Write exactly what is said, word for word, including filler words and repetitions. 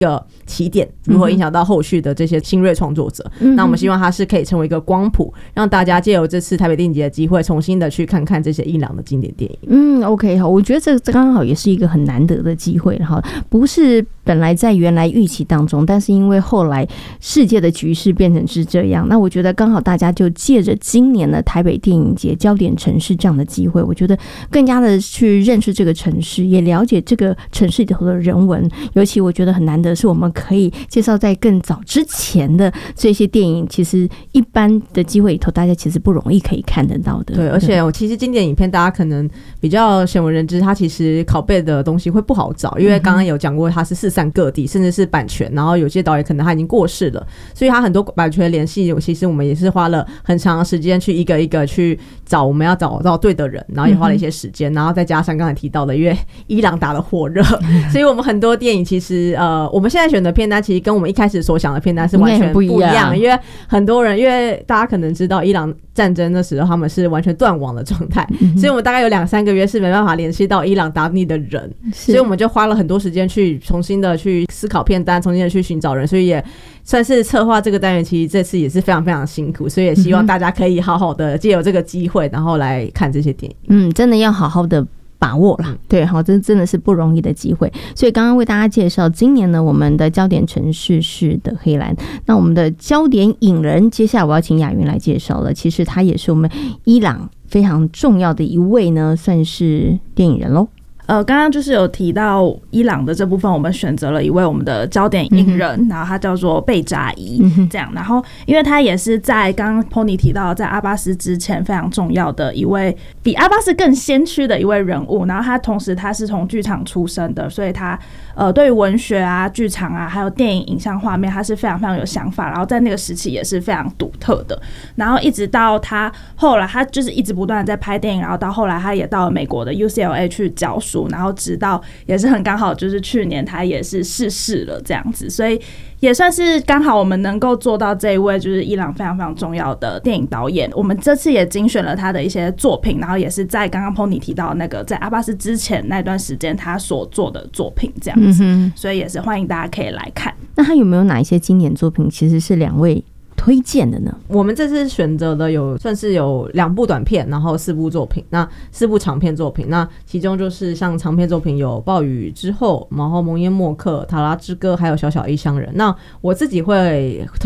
个起点，如何影响到后续的这些新锐创作者、嗯、那我们希望它是可以成为一个光谱，让大家借由这次台北电影节的机会重新的去看看这些伊朗的经典电影。 嗯 OK 好，我觉得这这刚好也是一个很难得的机会，不是本来在原来预期当中，但是因为后来世界的局势变成是这样，那我觉得刚好大家就借着今年的台北电影节焦点城市这样的机会，我觉得更加的去认识这个城市，也了解这个城市里头的人文，尤其我觉得很难得是我们可以介绍在更早之前的这些电影，其实一般的机会里头大家其实不容易可以看得到的。 对，而且我其实经典影片大家可能比较鲜为人知，它其实拷贝的东西会不好找，因为刚刚有讲过它是四散各地，甚至是版权，然后有些导演可能他已经过世了，所以他很多版权联系其实我们也是花了很长的时间去一个一个去找我们要找到对的人，然后也花了一些时间，然后再加上刚才提到的因为伊朗打得火热，所以我们很多电影其实呃我们现在选的片单其实跟我们一开始所想的片单是完全不一样，因为很多人因为大家可能知道伊朗战争的时候他们是完全断网的状态、嗯、所以我们大概有两三个月是没办法联系到伊朗当地的人，所以我们就花了很多时间去重新的去思考片单，重新的去寻找人，所以也算是策划这个单元，其实这次也是非常非常辛苦，所以也希望大家可以好好的借由这个机会然后来看这些电影。 嗯，真的要好好的把握啦，对，好，这真的是不容易的机会。所以刚刚为大家介绍，今年呢，我们的焦点城市是的黑兰，那我们的焦点影人，接下来我要请雅云来介绍了。其实他也是我们伊朗非常重要的一位呢，算是电影人喽。 呃，刚刚就是有提到伊朗的这部分，我们选择了一位我们的焦点影人、嗯、然后他叫做贝扎伊、嗯、这样，然后因为他也是在刚刚 Pony 提到在阿巴斯之前非常重要的一位，比阿巴斯更先驱的一位人物，然后他同时他是从剧场出身的，所以他呃对于文学啊、剧场啊还有电影影像画面他是非常非常有想法，然后在那个时期也是非常独特的，然后一直到他后来他就是一直不断的在拍电影，然后到后来他也到了美国的 U C L A 去教书，然后直到也是很刚好就是去年他也是逝世了这样子，所以也算是刚好我们能够做到这一位就是伊朗非常非常重要的电影导演，我们这次也精选了他的一些作品，然后也是在刚刚 Pony 提到那个在阿巴斯之前那段时间他所做的作品这样子、嗯、所以也是欢迎大家可以来看。 那他有没有哪一些经典作品其实是两位推荐的呢？ 我们这次选择的有算是有两部短片，然后四部作品，那四部长片作品，那其中就是像长片作品有暴雨之后，然后蒙烟墨客、塔拉之歌还有小小异乡人。那我自己会